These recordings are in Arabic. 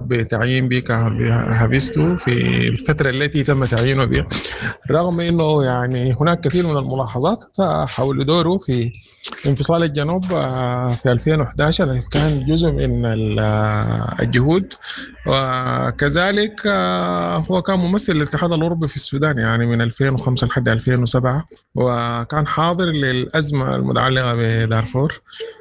بتعيين بيك هافيستو في الفترة التي تم تعيينه بها، رغم أنه يعني هناك كثير من الملاحظات حول دوره في انفصال الجنوب في 2011 اللي كان جزء من الجهود، وكذلك هو كان ممثل للاتحاد الأوروبي في السودان يعني من 2005 لحد 2007، وكان حاضر للأزمة المتعلقة بدارفور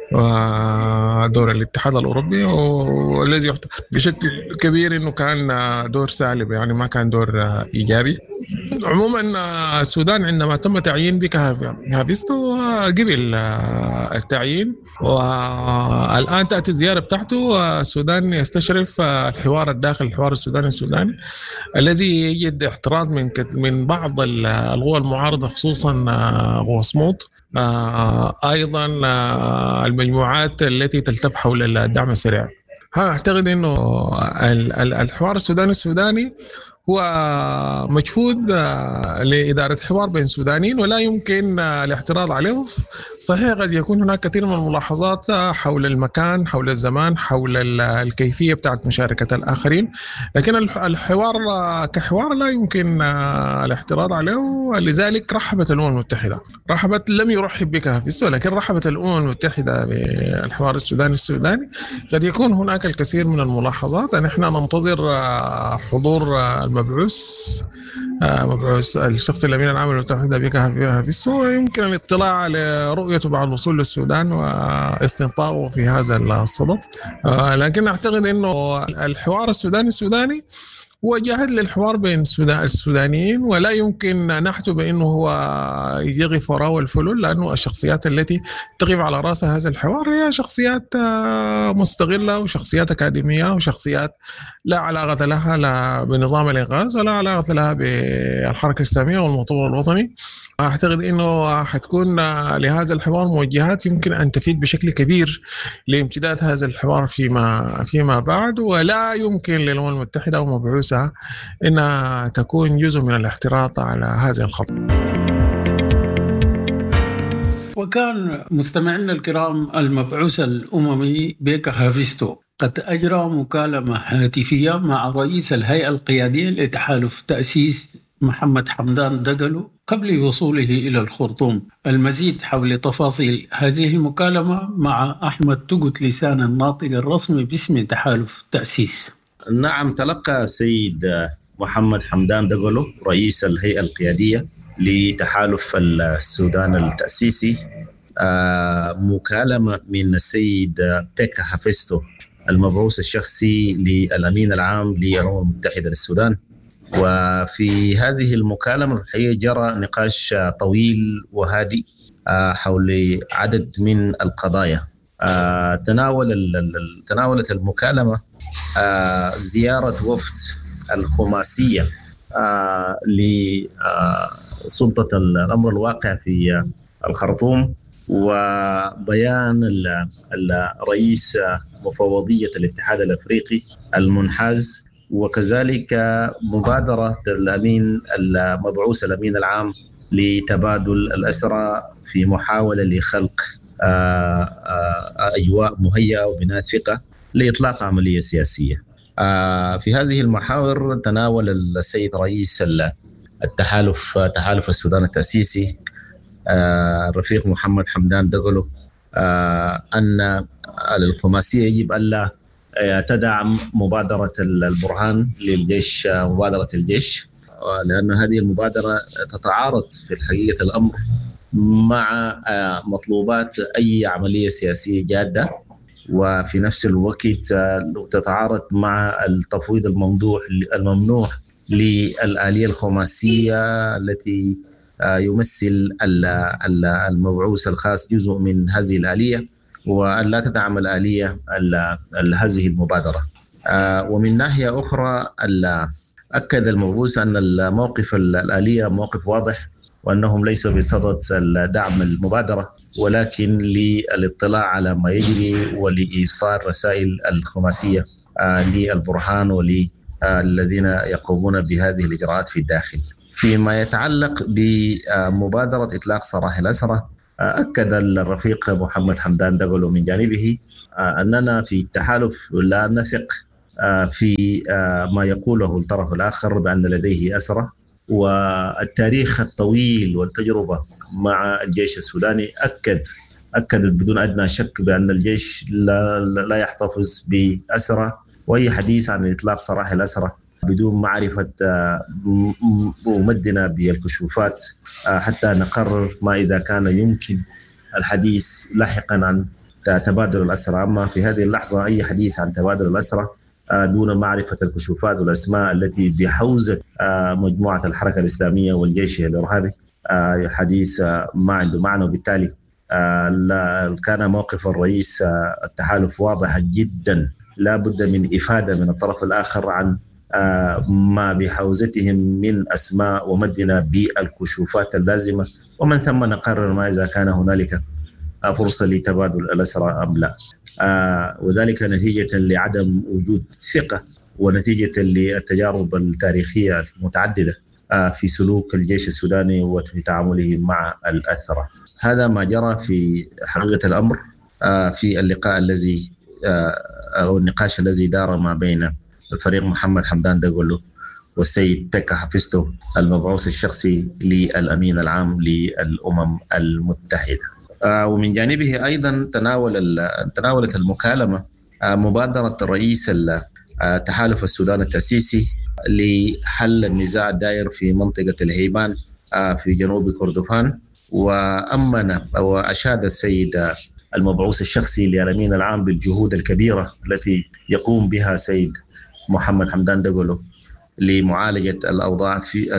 ودور الاتحاد الأوروبي، والذي يعتبر بشكل كبير أنه كان دور سالب يعني ما كان دور إيجابي. عموما السودان عندما تم تعيين بك هافيستو قبل التعيين، والآن تأتي الزيارة بتاعته. السودان يستشرف الحوار الداخل، الحوار السوداني الذي يجد احتراض من بعض القوى المعارضة، خصوصا قوى صمود، أيضا المجموعات التي تلتف حول الدعم السريع. أعتقد أنه الحوار السوداني هو مجهود لإدارة حوار بين سودانيين ولا يمكن الاعتراض عليه. صحيح قد يكون هناك كثير من الملاحظات حول المكان، حول الزمان، حول الكيفية بتاعت مشاركة الآخرين، لكن الحوار كحوار لا يمكن الاعتراض عليه. لذلك رحبت الأمم المتحدة، لم يرحب بك هافيستو، ولكن رحبت الأمم المتحدة بالحوار السوداني. قد يكون هناك الكثير من الملاحظات. نحن ننتظر حضور مبعوث الشخص الأمين العام للمتحدة بك هافيستو، يمكن الاطلاع على رؤيته بعد الوصول للسودان واستنطاقه في هذا الصدد. لكن أعتقد أنه الحوار السوداني هو جاهد للحوار بين السودانيين، ولا يمكن نحجب بأنه هو يقف وراء الفلول، لأنه الشخصيات التي تقف على رأس هذا الحوار هي شخصيات مستغلة وشخصيات أكاديمية وشخصيات لا علاقة لها لا بنظام الإنقاذ ولا علاقة لها بالحركة الإسلامية والمؤتمر الوطني. أعتقد أنه حتكون لهذا الحوار موجهات يمكن أن تفيد بشكل كبير لامتداد هذا الحوار فيما بعد، ولا يمكن للأمم المتحدة ومبعوثها أنها تكون جزء من الاحتراط على هذه الخطوة. وكان مستمعينا الكرام المبعوث الأممي بيكا هافيستو قد أجرى مكالمة هاتفية مع رئيس الهيئة القيادية لتحالف تأسيس محمد حمدان دقلو قبل وصوله إلى الخرطوم. المزيد حول تفاصيل هذه المكالمة مع أحمد تقت لسان الناطق الرسمي باسم تحالف تأسيس. نعم، تلقى السيد محمد حمدان دقلو رئيس الهيئة القيادية لتحالف السودان التأسيسي مكالمة من السيد بيكا هافيستو المبعوث الشخصي للأمين العام للأمم المتحدة للسودان. وفي هذه المكالمة الحقيقة جرى نقاش طويل وهادئ حول عدد من القضايا. تناولت المكالمة زيارة وفد الخماسية لسلطة الأمر الواقع في الخرطوم، وبيان الرئيس مفوضية الاتحاد الأفريقي المنحاز، وكذلك مبادرة الأمين المبعوث الأمين العام لتبادل الأسرى في محاولة لخلق أجواء مهيئة وبناء ثقة لإطلاق عملية سياسية. في هذه المحاور تناول السيد رئيس تحالف السودان التأسيسي الرفيق محمد حمدان دقلو أن الخماسية يجب ألا تدعم مبادرة البرهان للجيش، مبادرة الجيش، لأن هذه المبادرة تتعارض في حقيقة الأمر مع مطلوبات أي عملية سياسية جادة، وفي نفس الوقت تتعارض مع التفويض الممنوع للآلية الخماسية التي يمثل المبعوث الخاص جزء من هذه الآلية، وأن لا تدعم الآلية هذه المبادرة. ومن ناحية أخرى أكد المبعوث أن الموقف الآلية موقف واضح، وأنهم ليسوا بصدد دعم المبادرة، ولكن للاطلاع على ما يجري ولإيصال رسائل الخماسية للبرهان وللذين يقومون بهذه الإجراءات في الداخل. فيما يتعلق بمبادرة إطلاق سراح الأسرى، أكد الرفيق محمد حمدان دقلو من جانبه أننا في التحالف لا نثق في ما يقوله الطرف الآخر بأن لديه أسرى. والتاريخ الطويل والتجربة مع الجيش السوداني أكد بدون أدنى شك بأن الجيش لا يحتفظ بأسرى، وأي حديث عن إطلاق سراح الأسرى بدون معرفة ممدنا بالكشوفات حتى نقرر ما إذا كان يمكن الحديث لاحقا عن تبادل الأسرى. أما في هذه اللحظة أي حديث عن تبادل الأسرى دون معرفة الكشوفات والأسماء التي بحوزة مجموعة الحركة الإسلامية والجيش الإرهابي حديث ما عنده معنى. وبالتالي كان موقف الرئيس التحالف واضح جدا، لا بد من إفادة من الطرف الآخر عن ما بحوزتهم من أسماء ومدنا بالكشوفات اللازمة، ومن ثم نقرر ما إذا كان هنالك فرصة لتبادل الأسرى أم لا. وذلك نتيجة لعدم وجود ثقة ونتيجة للتجارب التاريخية المتعددة في سلوك الجيش السوداني وفي تعامله مع الأسرى. هذا ما جرى في حقيقة الأمر في اللقاء الذي أو النقاش الذي دار ما بين الفريق محمد حمدان داغولو والسيد بيكا حفيظتو المبعوث الشخصي للأمين العام للأمم المتحدة. ومن جانبه أيضا تناولت المكالمة مبادرة رئيس تحالف السودان التأسيسي لحل النزاع الدائر في منطقة الهيبان في جنوب كردفان، وأمن وأشاد السيد المبعوث الشخصي للأمين العام بالجهود الكبيرة التي يقوم بها سيد محمد حمدان داغولو لمعالجة الأوضاع في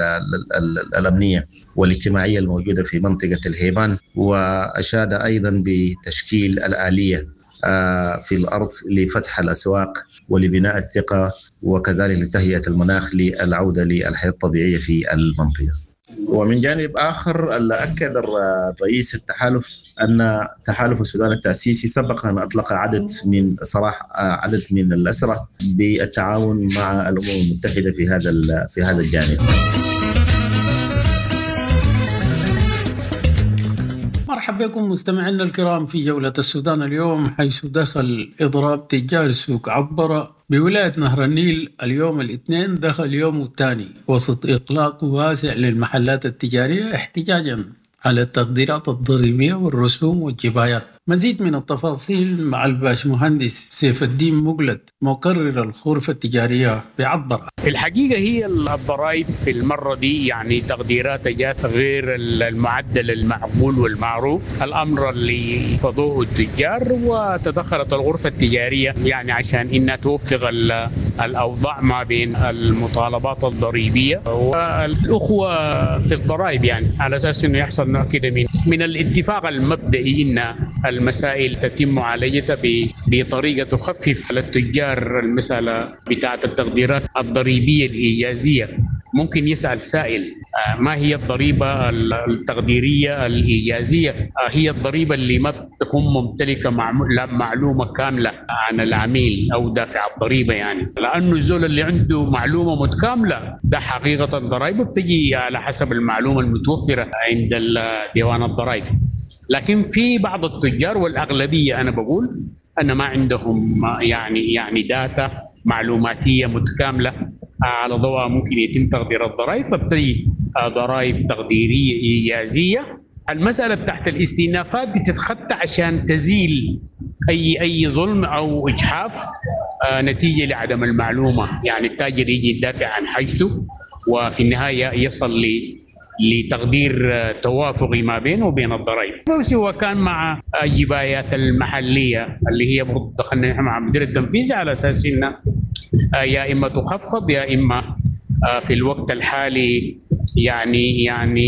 الأمنية والاجتماعية الموجودة في منطقة الهيبان، وأشاد أيضا بتشكيل الآلية في الأرض لفتح الأسواق ولبناء الثقة وكذلك لتهيئة المناخ للعودة للحياة الطبيعية في المنطقة. ومن جانب آخر أكد رئيس التحالف أن تحالف السودان التأسيسي سبق أن أطلق عدد من الأسرى بالتعاون مع الأمم المتحدة في هذا الجانب. مرحبا بكم مستمعينا الكرام في جولة السودان اليوم، حيث دخل إضراب تجار سوق عبرة بولاية نهر النيل اليوم الاثنين دخل يوم الثاني وسط إغلاق واسع للمحلات التجارية احتجاجا على التقديرات الضريبية والرسوم والجبايات. مزيد من التفاصيل مع الباشمهندس سيف الدين مقلد مقرر الغرفة التجارية بعبرة. في الحقيقة هي الضرائب في المرة دي يعني تقديرات جات غير المعدل المعقول والمعروف، الأمر اللي فضوه التجار، وتدخلت الغرفة التجارية يعني عشان إنها توفق الأوضاع ما بين المطالبات الضريبية والأخوة في الضرائب، يعني على أساس إنه يحصل نوع كده من الاتفاق المبدئي إن المسائل تتم معالجتها بطريقة تخفف للتجار المسألة بتاعة التقديرات الضريبية الإيجازية. ممكن يسأل سائل ما هي الضريبة التقديرية الإيجازية؟ هي الضريبة اللي ما تكون ممتلكة معلومة كاملة عن العميل أو دافع الضريبة، يعني لأنه الزول اللي عنده معلومة متكاملة ده حقيقة الضرائب بتجي على حسب المعلومة المتوفرة عند ديوان الضرائب. لكن في بعض التجار والأغلبية أنا بقول أن ما عندهم يعني داتا معلوماتية متكاملة على ضوء ممكن يتم تقدير الضرائب، فبتجي ضرائب تقديرية إيجازية. المسألة تحت الاستئنافات بتتخطى عشان تزيل أي ظلم أو إجحاف نتيجة لعدم المعلومة، يعني التاجر يجي يدافع عن حاجته وفي النهاية يصل لتقدير توافقي ما بينه وبين الضرائب. هو كان مع جبايات المحلية اللي هي برضه دخلنا مع مدير التنفيذي على أساس إن يا إما تخفض يا إما في الوقت الحالي يعني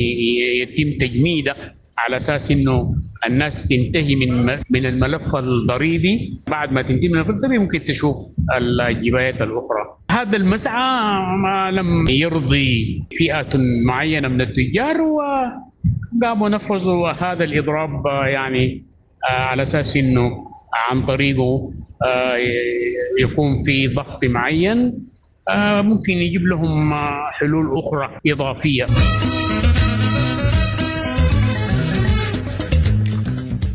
يتم تجميده على أساس إنه الناس تنتهي من الملف الضريبي. بعد ما تنتهي من الملف الضريبي ممكن تشوف الجبايات الأخرى. هذا المسعى ما لم يرضي فئة معينة من التجار وقاموا نفذوا هذا الإضراب يعني على أساس إنه عن طريقه يكون في ضغط معين ممكن يجيب لهم حلول أخرى إضافية.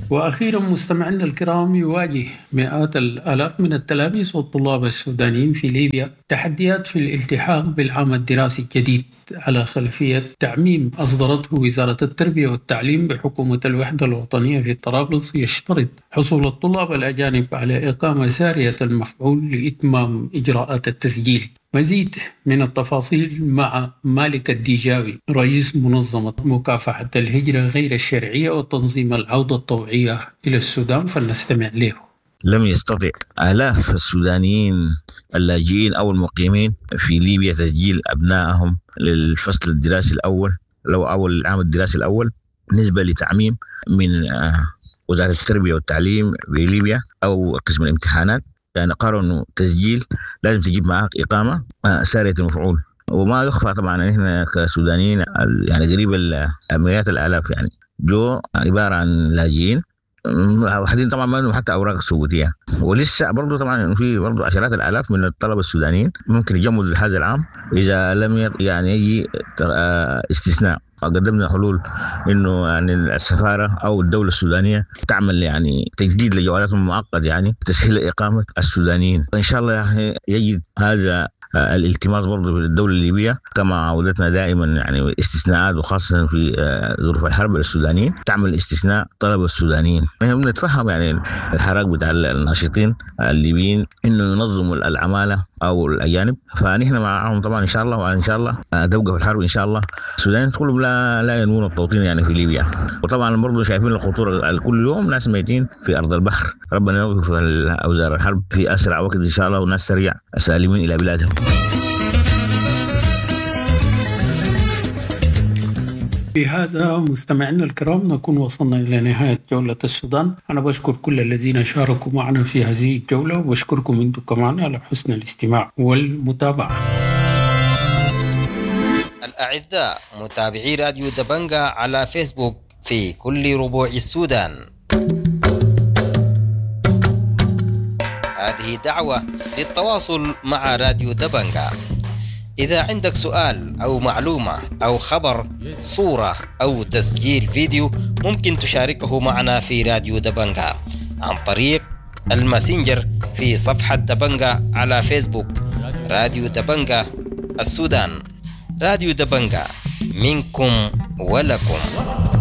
وأخيرا مستمعينا الكرام، يواجه مئات الآلاف من التلاميذ والطلاب السودانيين في ليبيا تحديات في الالتحاق بالعام الدراسي الجديد على خلفية تعميم أصدرته وزارة التربية والتعليم بحكومة الوحدة الوطنية في طرابلس، يشترط حصول الطلاب الأجانب على إقامة سارية المفعول لإتمام إجراءات التسجيل. مزيد من التفاصيل مع مالك الديجاوي، رئيس منظمة مكافحة الهجرة غير الشرعية وتنظيم العودة الطوعية إلى السودان، فلنستمع له. لم يستطع آلاف السودانيين اللاجئين أو المقيمين في ليبيا تسجيل أبنائهم للفصل الدراسي الأول أو العام الدراسي الأول نسبة لتعميم من وزارة التربية والتعليم في ليبيا أو قسم الامتحانات. يعني قالوا إنه تسجيل لازم تجيب معك إقامة سارية المفعول. وما يخفى طبعا ان احنا كسودانيين يعني قريب مئات الالاف يعني جو عباره عن لاجئين وحدين طبعا ما لهم حتى اوراق ثبوتيه، ولسه برضه طبعا في برضه عشرات الالاف من الطلبه السودانيين ممكن يجمدوا لهذا العام اذا لم يعني يجي استثناء. قدمنا حلول انه يعني السفاره او الدوله السودانيه تعمل يعني تجديد لجوازاتهم المؤقت يعني تسهيل اقامه السودانيين، وان شاء الله يعني يجد هذا الالتماس برضه في الدولة الليبية كما عودتنا دائما يعني استثناءات، وخاصة في ظروف الحرب السودانيين تعمل استثناء طلبة السودانيين. نحن بنتفهم يعني الحراك بتاع الناشطين الليبيين انه ينظموا العمالة او الاجانب، فنحن معهم طبعا ان شاء الله، وان شاء الله توقف الحرب ان شاء الله. السودانيين كلهم لا ينوون التوطين يعني في ليبيا، وطبعا برضه شايفين الخطورة كل يوم ناس ميتين في ارض البحر. ربنا يوقف اوزار الحرب في اسرع وقت ان شاء الله، وناس ترجع سالمين الى بلادهم. بهذا مستمعينا الكرام نكون وصلنا إلى نهاية جولة السودان. أنا بشكر كل الذين شاركوا معنا في هذه الجولة، وبشكركم أنتم كمان على حسن الاستماع والمتابعة. الأعزاء متابعي راديو دبنجا على فيسبوك في كل ربوع السودان، هذه دعوة للتواصل مع راديو دبنجا. إذا عندك سؤال أو معلومة أو خبر، صورة أو تسجيل فيديو، ممكن تشاركه معنا في راديو دبنجا عن طريق الماسنجر في صفحة دبنجا على فيسبوك. راديو دبنجا السودان، راديو دبنجا منكم ولكم.